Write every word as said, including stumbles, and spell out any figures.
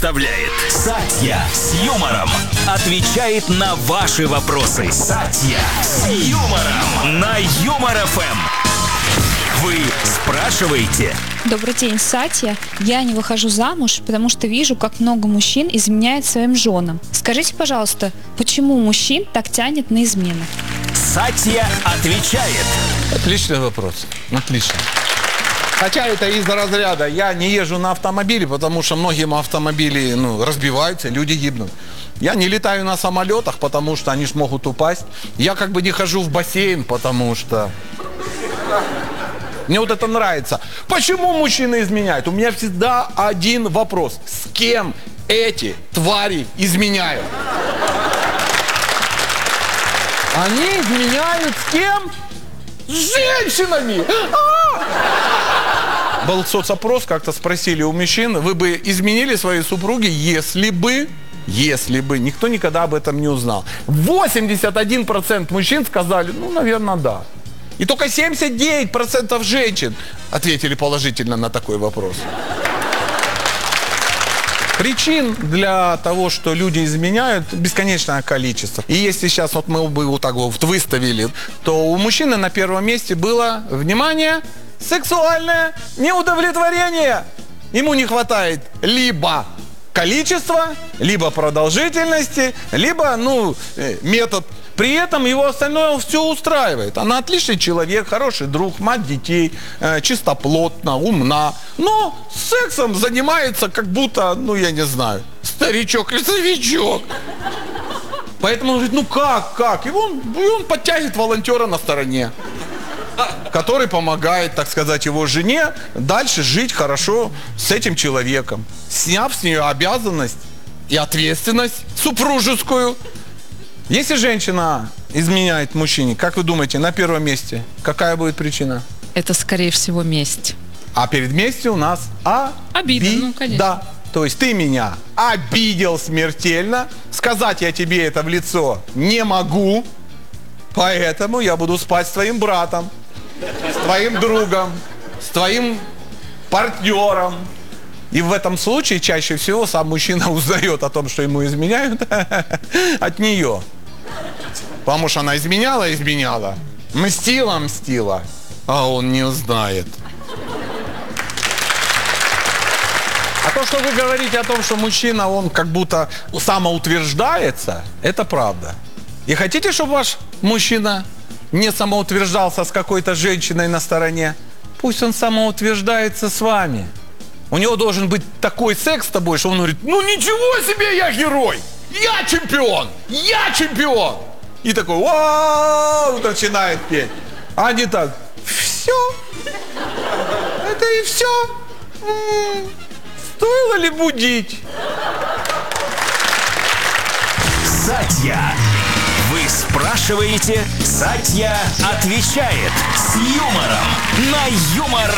представляет Сатья с юмором. Отвечает на ваши вопросы. Сатья с юмором на Юмор эф эм. Вы спрашиваете? Добрый день, Сатья. Я не выхожу замуж, потому что вижу, как много мужчин изменяет своим женам. Скажите, пожалуйста, почему мужчин так тянет на измену? Сатья отвечает. Отличный вопрос. Отлично. Хотя это из-за разряда. Я не езжу на автомобиле, потому что многие автомобили ну, разбиваются, люди гибнут. Я не летаю на самолетах, потому что они ж могут упасть. Я как бы не хожу в бассейн, потому что... Мне вот это нравится. Почему мужчины изменяют? У меня всегда один вопрос. С кем эти твари изменяют? Они изменяют с кем? С женщинами! А! Был соцопрос, как-то спросили у мужчин, вы бы изменили своей супруге, если бы, если бы, никто никогда об этом не узнал. восемьдесят один процент мужчин сказали, ну, наверное, да. И только семьдесят девять процентов женщин ответили положительно на такой вопрос. Причин для того, что люди изменяют, бесконечное количество. И если сейчас вот мы бы вот так вот выставили, то у мужчины на первом месте было, внимание, сексуальное неудовлетворение. Ему не хватает либо количества, либо продолжительности, либо, ну, метод. При этом его остальное все устраивает. Она отличный человек, хороший друг, мать детей, э, чистоплотна, умна. Но сексом занимается как будто, ну я не знаю, старичок или старичок. Поэтому он говорит, ну как, как? И он, и он подтягивает волонтера на стороне, который помогает, так сказать, его жене дальше жить хорошо с этим человеком, сняв с нее обязанность и ответственность супружескую. Если женщина изменяет мужчине, как вы думаете, на первом месте какая будет причина? Это, скорее всего, месть. А перед местью у нас а Обида, би- ну, конечно. Да. То есть ты меня обидел смертельно, сказать я тебе это в лицо не могу, поэтому я буду спать с твоим братом, с твоим другом, с твоим партнером. И в этом случае чаще всего сам мужчина узнает о том, что ему изменяют от нее. Потому что она изменяла, изменяла, мстила, мстила, а он не узнает. А то, что вы говорите о том, что мужчина, он как будто самоутверждается, это правда. И хотите, чтобы ваш мужчина не самоутверждался с какой-то женщиной на стороне? Пусть он самоутверждается с вами. У него должен быть такой секс с тобой, что он говорит, ну ничего себе, я герой, я чемпион, я чемпион. И такой, вау, начинает петь. А не так, все, это и все. М-м, стоило ли будить? Сатья. Вы спрашиваете, Сатья отвечает с юмором на Юмор